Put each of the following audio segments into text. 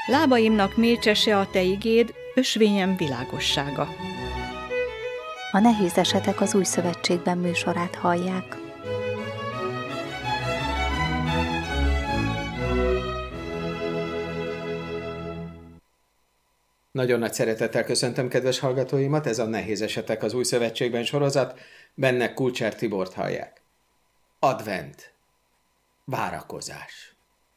Lábaimnak mécsese a te igéd, ösvényem világossága. A Nehéz esetek az Új Szövetségben műsorát hallják. Nagyon nagy szeretettel köszöntöm kedves hallgatóimat, ez a Nehéz esetek az Új Szövetségben sorozat, benne Kulcsár Tibort hallják. Advent. Várakozás.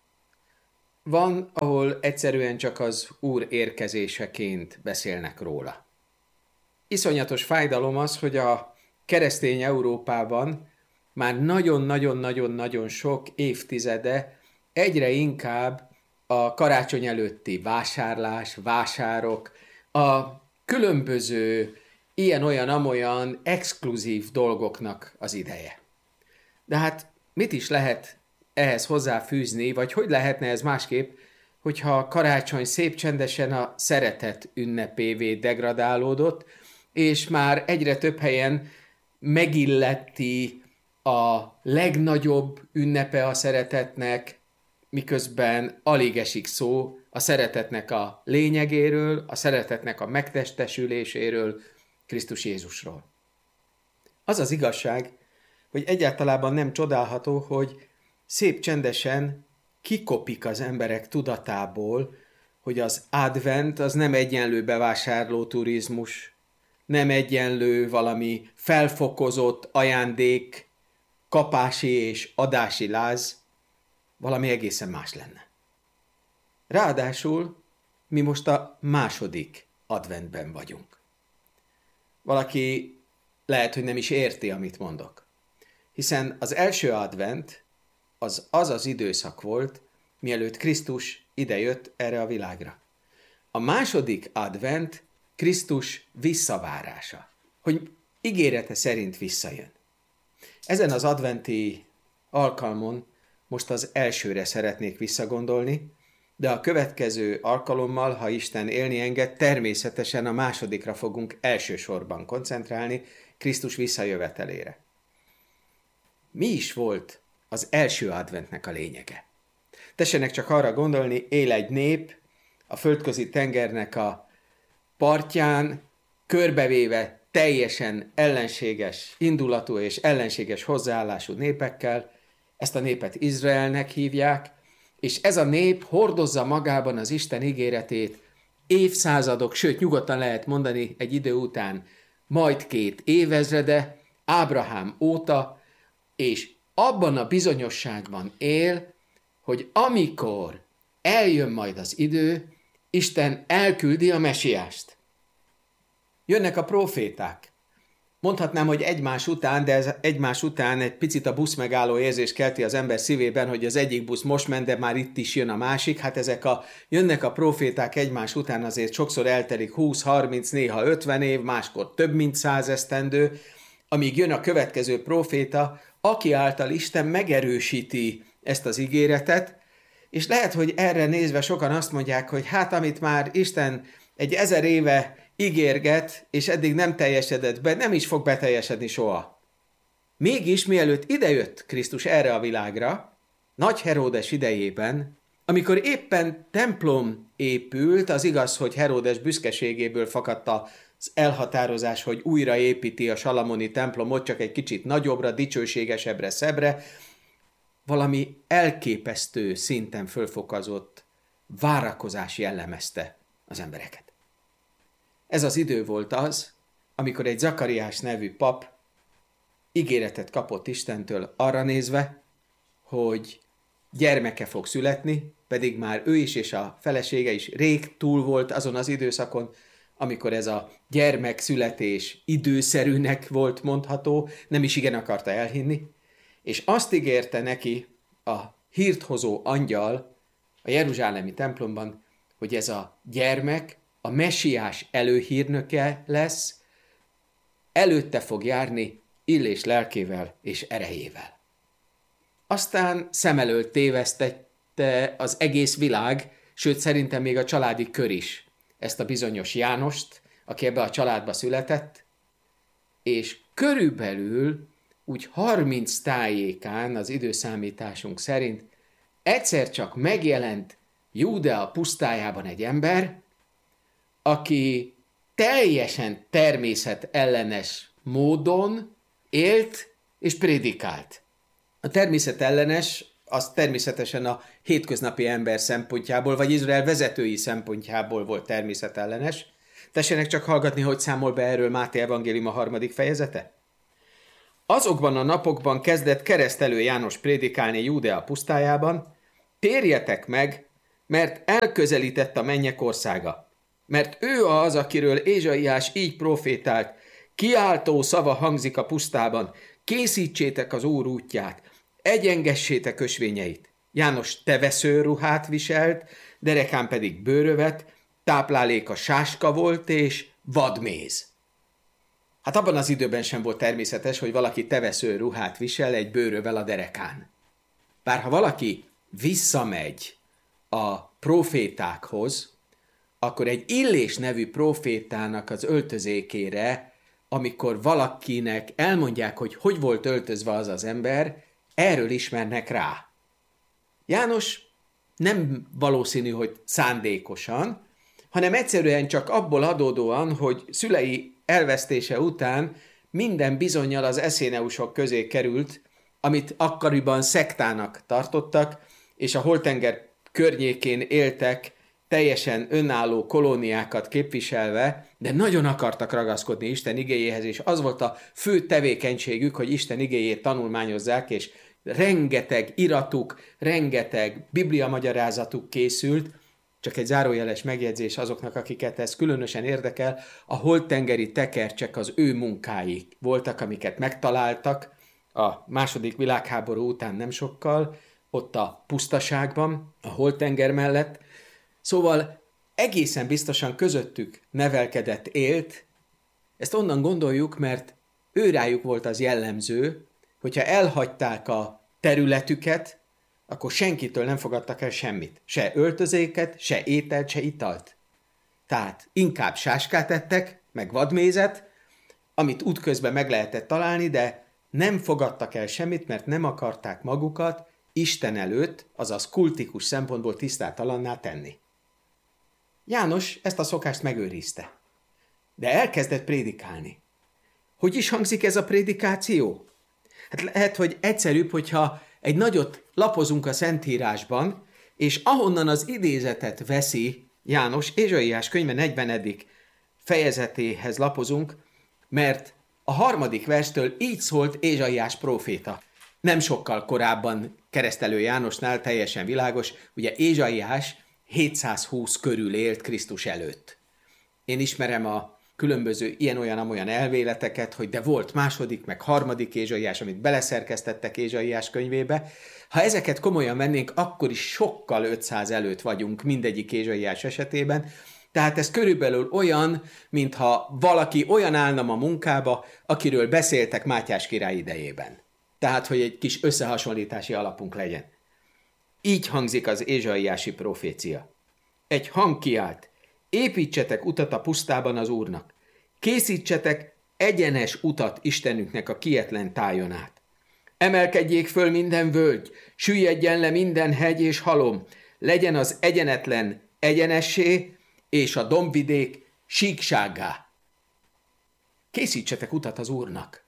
Van, ahol egyszerűen csak az Úr érkezéseként beszélnek róla. Iszonyatos fájdalom az, hogy a keresztény Európában már nagyon-nagyon-nagyon-nagyon sok évtizede egyre inkább a karácsony előtti vásárlás, vásárok, a különböző ilyen-olyan-amolyan exkluzív dolgoknak az ideje. De hát mit is lehet ehhez hozzáfűzni, vagy hogy lehetne ez másképp, hogyha a karácsony szép csendesen a szeretet ünnepévé degradálódott, és már egyre több helyen megilleti a legnagyobb ünnepe a szeretetnek, miközben alig esik szó a szeretetnek a lényegéről, a szeretetnek a megtestesüléséről, Krisztus Jézusról. Az az igazság, hogy egyáltalában nem csodálható, hogy szép csendesen kikopik az emberek tudatából, hogy az advent az nem egyenlő bevásárló turizmus, nem egyenlő valami felfokozott ajándék, kapási és adási láz, valami egészen más lenne. Ráadásul mi most a második adventben vagyunk. Valaki lehet, hogy nem is érti, amit mondok. Hiszen az első advent az időszak volt, mielőtt Krisztus idejött erre a világra. A második advent Krisztus visszavárása, hogy ígérete szerint visszajön. Ezen az adventi alkalmon most az elsőre szeretnék visszagondolni, de a következő alkalommal, ha Isten élni enged, természetesen a másodikra fogunk elsősorban koncentrálni, Krisztus visszajövetelére. Mi is volt az első adventnek a lényege? Tessenek csak arra gondolni, él egy nép a földközi tengernek a partján, körbevéve teljesen ellenséges indulatú és ellenséges hozzáállású népekkel. Ezt a népet Izraelnek hívják, és ez a nép hordozza magában az Isten ígéretét évszázadok, sőt nyugodtan lehet mondani egy idő után majd 2 évezrede, Ábrahám óta, és abban a bizonyosságban él, hogy amikor eljön majd az idő, Isten elküldi a mesiást. Jönnek a próféták. Mondhatnám, hogy egymás után, de ez egymás után egy picit a buszmegálló érzés kelti az ember szívében, hogy az egyik busz most ment, de már itt is jön a másik. Hát jönnek a próféták egymás után, azért sokszor eltelik 20-30, néha 50 év, máskor több mint 100 esztendő, amíg jön a következő próféta, aki által Isten megerősíti ezt az ígéretet, és lehet, hogy erre nézve sokan azt mondják, hogy hát amit már Isten egy 1000 éve ígérget, és eddig nem teljesedett be, nem is fog beteljesedni soha. Mégis, mielőtt idejött Krisztus erre a világra, Nagy Heródes idejében, amikor éppen templom épült, az igaz, hogy Heródes büszkeségéből fakadt az elhatározás, hogy újraépíti a salamoni templomot, csak egy kicsit nagyobbra, dicsőségesebbre, szebbre, valami elképesztő szinten fölfokozott várakozás jellemezte az embereket. Ez az idő volt az, amikor egy Zakariás nevű pap ígéretet kapott Istentől arra nézve, hogy gyermeke fog születni, pedig már ő is és a felesége is rég túl volt azon az időszakon, amikor ez a gyermekszületés időszerűnek volt mondható, nem is igen akarta elhinni, és azt ígérte neki a hírthozó angyal a jeruzsálemi templomban, hogy ez a gyermek a mesiás előhírnöke lesz, előtte fog járni illés lelkével és erejével. Aztán szem előtt tévesztette az egész világ, sőt szerintem még a családi kör is ezt a bizonyos Jánost, aki ebbe a családba született, és körülbelül úgy 30 tájékán az időszámításunk szerint egyszer csak megjelent Júdea pusztájában egy ember, aki teljesen természetellenes módon élt és prédikált. A természetellenes az természetesen a hétköznapi ember szempontjából, vagy Izrael vezetői szempontjából volt természetellenes. Tessenek csak hallgatni, hogy számol be erről Máté evangélium a 3. fejezete. Azokban a napokban kezdett keresztelő János prédikálni Júdea pusztájában: térjetek meg, mert elközelített a mennyek országa. Mert ő az, akiről Ézsaiás így profétált: kiáltó szava hangzik a pusztában, készítsétek az Úr útját, egyengessétek ösvényeit. János teveszőruhát viselt, derekán pedig bőrövet, tápláléka sáska volt és vadméz. Hát abban az időben sem volt természetes, hogy valaki teveszőruhát visel egy bőrövel a derekán. Bár ha valaki visszamegy a profétákhoz, akkor egy Illés nevű profétának az öltözékére, amikor valakinek elmondják, hogy volt öltözve az az ember, erről ismernek rá. János nem valószínű, hogy szándékosan, hanem egyszerűen csak abból adódóan, hogy szülei elvesztése után minden bizonnyal az eszéneusok közé került, amit akkoriban szektának tartottak, és a Holtenger környékén éltek teljesen önálló kolóniákat képviselve, de nagyon akartak ragaszkodni Isten igéjéhez, és az volt a fő tevékenységük, hogy Isten igéjét tanulmányozzák, és rengeteg iratuk, rengeteg bibliamagyarázatuk készült. Csak egy zárójeles megjegyzés azoknak, akiket ez különösen érdekel: a holttengeri tekercsek az ő munkái voltak, amiket megtaláltak a II. Világháború után nem sokkal, ott a pusztaságban, a Holtenger mellett. Szóval egészen biztosan közöttük nevelkedett, élt. Ezt onnan gondoljuk, mert őrájuk volt az jellemző, hogyha elhagyták a területüket, akkor senkitől nem fogadtak el semmit. Se öltözéket, se ételt, se italt. Tehát inkább sáskát ettek, meg vadmézet, amit útközben meg lehetett találni, de nem fogadtak el semmit, mert nem akarták magukat Isten előtt, azaz kultikus szempontból tisztátalanná tenni. János ezt a szokást megőrizte, de elkezdett prédikálni. Hogy is hangzik ez a prédikáció? Hát lehet, hogy egyszerűbb, hogyha egy nagyot lapozunk a Szentírásban, és ahonnan az idézetet veszi János, Ézsaiás könyve 40. fejezetéhez lapozunk, mert a 3. verstől így szólt Ézsaiás próféta. Nem sokkal korábban keresztelő Jánosnál, teljesen világos, ugye Ézsaiás 720 körül élt Krisztus előtt. Én ismerem a különböző ilyen-olyan elméleteket, hogy de volt második, meg 3. Ézsaiás, amit beleszerkesztettek Ézsaiás könyvébe. Ha ezeket komolyan vennénk, akkor is sokkal 500 előtt vagyunk mindegyik Ézsaiás esetében. Tehát ez körülbelül olyan, mintha valaki olyan állna a munkába, akiről beszéltek Mátyás király idejében. Tehát, hogy egy kis összehasonlítási alapunk legyen. Így hangzik az ézsaiási profécia. Egy hang kiált: építsetek utat a pusztában az Úrnak. Készítsetek egyenes utat Istenünknek a kietlen tájon át. Emelkedjék föl minden völgy, süllyedjen le minden hegy és halom, legyen az egyenetlen egyenessé, és a dombvidék síksággá. Készítsetek utat az Úrnak.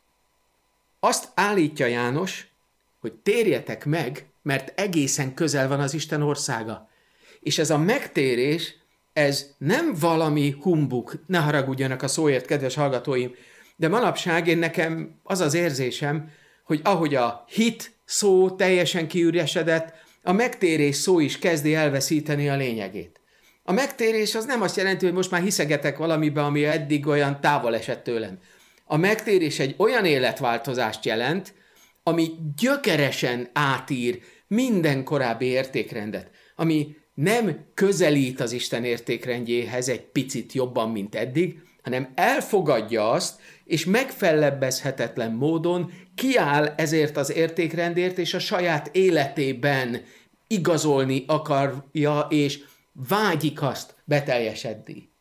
Azt állítja János, hogy térjetek meg, mert egészen közel van az Isten országa. És ez a megtérés, ez nem valami humbuk, ne haragudjanak a szóért, kedves hallgatóim, de manapság nekem az az érzésem, hogy ahogy a hit szó teljesen kiüresedett, a megtérés szó is kezdi elveszíteni a lényegét. A megtérés az nem azt jelenti, hogy most már hiszegetek valamibe, ami eddig olyan távol esett tőlem. A megtérés egy olyan életváltozást jelent, ami gyökeresen átír minden korábbi értékrendet, ami nem közelít az Isten értékrendjéhez egy picit jobban, mint eddig, hanem elfogadja azt, és megfellebbezhetetlen módon kiáll ezért az értékrendért, és a saját életében igazolni akarja, és vágyik azt beteljesedni.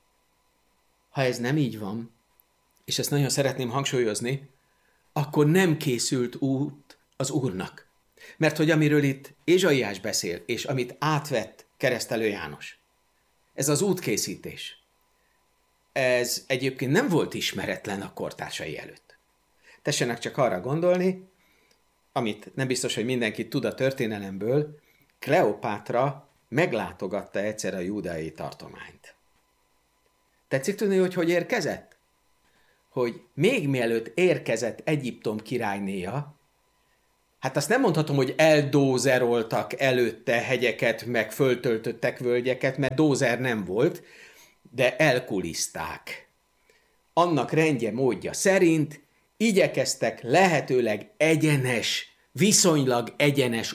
Ha ez nem így van, és ezt nagyon szeretném hangsúlyozni, akkor nem készült út az Úrnak. Mert hogy amiről itt Ézsaiás beszél, és amit átvett Keresztelő János. Ez az útkészítés. Ez egyébként nem volt ismeretlen a kortársai előtt. Tessenek csak arra gondolni, amit nem biztos, hogy mindenki tud a történelemből, Kleopátra meglátogatta egyszer a júdeai tartományt. Tetszik tudni, hogy érkezett? Hogy még mielőtt érkezett Egyiptom királynéja, hát azt nem mondhatom, hogy eldózeroltak előtte hegyeket, meg föltöltöttek völgyeket, mert dózer nem volt, de elkuliszták. Annak rendje módja szerint igyekeztek lehetőleg egyenes, viszonylag egyenes